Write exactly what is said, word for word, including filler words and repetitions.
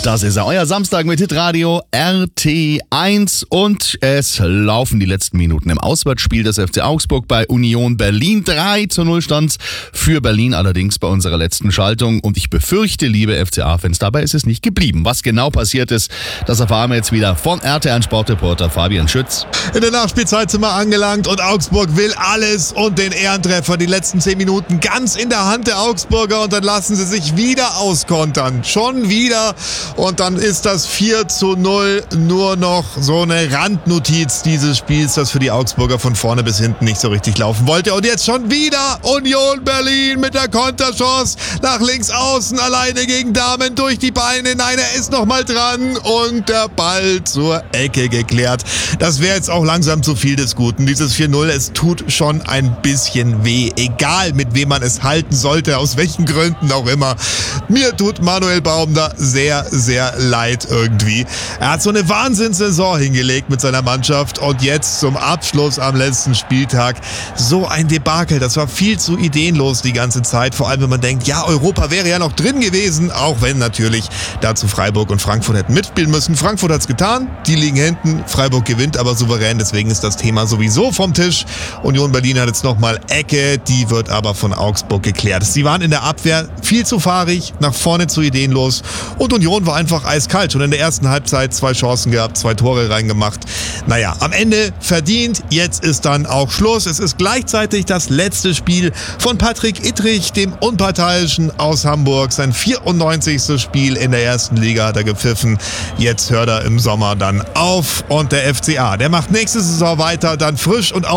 Das ist er, euer Samstag mit Hitradio R T eins und es laufen die letzten Minuten im Auswärtsspiel des F C Augsburg bei Union Berlin. drei zu null stand für Berlin allerdings bei unserer letzten Schaltung und ich befürchte, liebe F C A-Fans, dabei ist es nicht geblieben. Was genau passiert ist, das erfahren wir jetzt wieder von R T eins Sportreporter Fabian Schütz. In der Nachspielzeit sind wir angelangt und Augsburg will alles und den Ehrentreffer. Die letzten zehn Minuten ganz in der Hand der Augsburger und dann lassen sie sich wieder auskontern. Schon wieder. Und dann ist das vier zu null nur noch so eine Randnotiz dieses Spiels, das für die Augsburger von vorne bis hinten nicht so richtig laufen wollte. Und jetzt schon wieder Union Berlin mit der Konterchance nach links außen, alleine gegen Dahmen durch die Beine. Nein, er ist noch mal dran und der Ball zur Ecke geklärt. Das wäre jetzt auch langsam zu viel des Guten. Dieses vier null, es tut schon ein bisschen weh. Egal, mit wem man es halten sollte, aus welchen Gründen auch immer. Mir tut Manuel Baum da sehr, sehr leid irgendwie. Er hat so eine Wahnsinnssaison hingelegt mit seiner Mannschaft und jetzt zum Abschluss am letzten Spieltag so ein Debakel. Das war viel zu ideenlos die ganze Zeit. Vor allem, wenn man denkt, ja, Europa wäre ja noch drin gewesen, auch wenn natürlich dazu Freiburg und Frankfurt hätten mitspielen müssen. Frankfurt hat's getan, die liegen hinten. Freiburg gewinnt aber souverän, deswegen ist das Thema sowieso vom Tisch. Union Berlin hat jetzt nochmal Ecke, die wird aber von Augsburg geklärt. Sie waren in der Abwehr viel zu fahrig, nach vorne zu ideenlos und Union war einfach eiskalt. Schon in der ersten Halbzeit zwei Chancen gehabt, zwei Tore reingemacht. Naja, am Ende verdient. Jetzt ist dann auch Schluss. Es ist gleichzeitig das letzte Spiel von Patrick Ittrich, dem Unparteiischen aus Hamburg. Sein vierundneunzigste Spiel in der ersten Liga hat er gepfiffen. Jetzt hört er im Sommer dann auf. Und der F C A, der macht nächste Saison weiter, dann frisch und